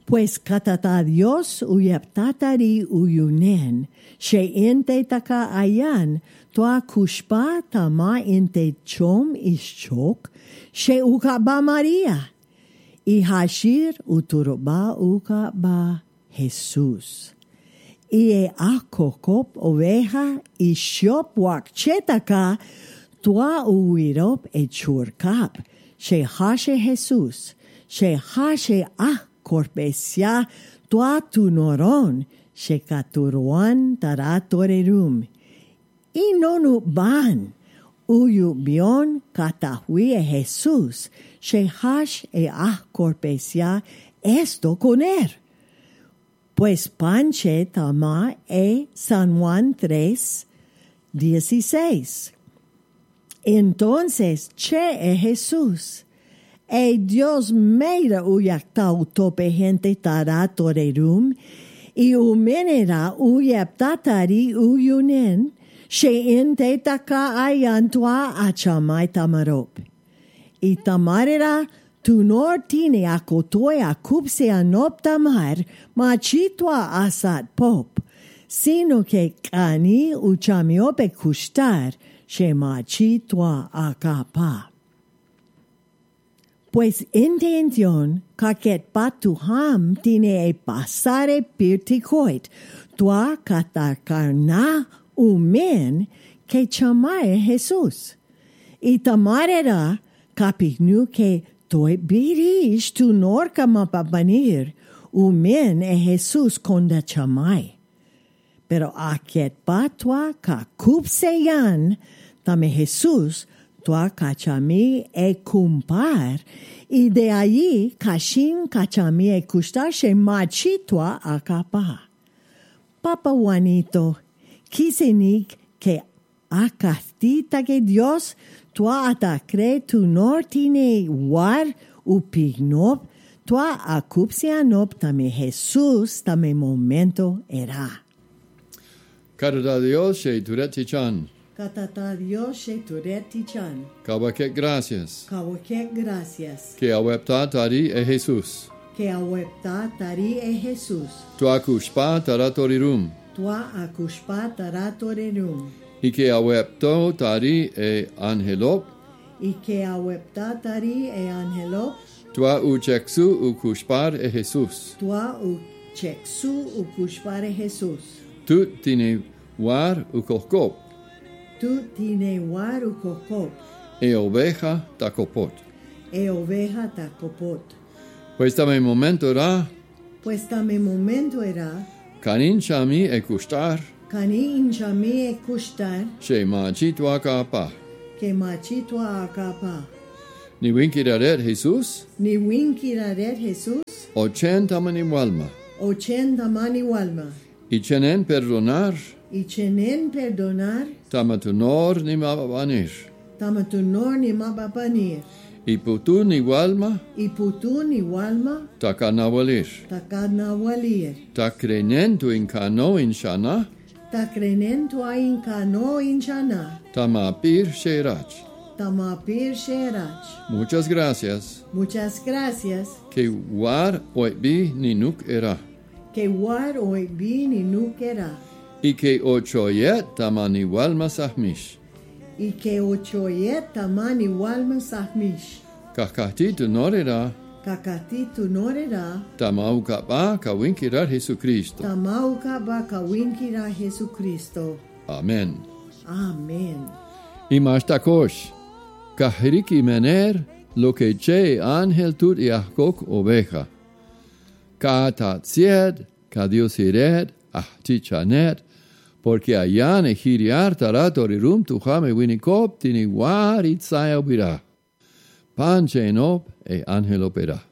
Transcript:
Pues katata Dios uyaptatari uyunen, she inte taka ayan, toa kushpa tama inte chom ishchok, she ukaba Maria. Y hashir uturoba ukaba Jesús. Y akokop oveja y shop wakchetaka, toa uirop echurkap, she hashe Jesús, she hashe korpesia toa tu noron, she katuruan taratorerum. Y nonu ban, uyu bion katahuie Jesús, she hash korpesia esto con Pues panche tama San Juan 3:16. Entonces, che Jesús. Dios meira uyakta utope gente taratorerum, y umenera uyaptatari uyunen, she ente taka ayantua achamai tamarop. Y tamarera tu nortine akotoy akupse anop tamar, machitwa asat pop, sino que kani uchamiope kushtar, she machitwa akapa. Pues intención kaket patuham tiene pasare pirtikoit, tua katakarna umen que chamae Jesús. Y tamarera kapignu que toi birish tu norca mapapanir, umen Jesús konda chamae. Pero aket patua kakupseyan, tame Jesús, tua kachami kumpar, y de allí kashin kachami kushtar she machi tua akapa. Papa Juanito, kisenik que akastita que Dios tua atacre tu nortine war upignop, tua akupsianop tame Jesús tame momento era. Katata Dios she tureti chan. Katata Dios she tureti chan. Kawakek gracias. Kawakek gracias. Que awepta tari Jesús. Que awepta tari Jesús. Tua kushpa taratorirum. Tua akushpa taratorirum. Y que awepto tari angelop. Y que awepta tari angelop. Tua ucheksu ukushpar Jesús. Tua ucheksu ukushpar Jesús. Tu tini war ukokop. Tu tine war ukokop. Oveja takopot. Oveja takopot. Pues tame momento ra. Pues tame momento era. Kanin chami kushtar. Kani inchami kushtar. She machitwa kapa. Que machitwa akapa. Ni winkiraret Jesús. Ni winkiraret Jesús. 80 mani walma. 80 mani walma. Y chenen perdonar. Y chenen perdonar. Tamatunor ni mababanir. Tamatunor ni mababanir. Y putun ni walma. Y putun ni walma. Takanawalir. Takanawalir. Takrenentu inkano inshana. Takrenentu inkano inshana. Tamapir sherach. Tamapir sherach. Muchas gracias. Muchas gracias. Que war oibi ninuk era. Que war oibi ninuk era. Y que ochoyet tamani walma sahmish. Y que ochoyet tamani walma sahmish. Kakati tu norera. Kakati tu norera. Tamaukaba kawinkirar Jesucristo. Tamaukaba kawinkirar Jesucristo. Amen. Amen. Y mashtakosh. Kahiriki mener lo que che ángel tut yahkok oveja. Ka tatsied, ka diosired, ahtichanet, porque allá ne hiriar taratorirum tujame winikop tini war itzaya ubira. Panche enop ángel opera.